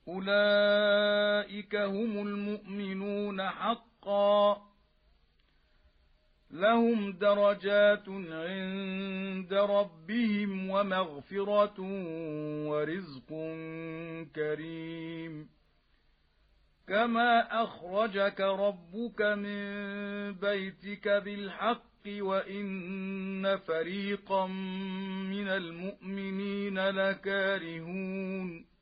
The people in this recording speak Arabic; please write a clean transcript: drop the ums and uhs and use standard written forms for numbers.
أولئك هم المؤمنون حقا لهم درجات عند ربهم ومغفرة ورزق كريم كما أخرجك ربك من بيتك بالحق وإن فريقا من المؤمنين لكارهون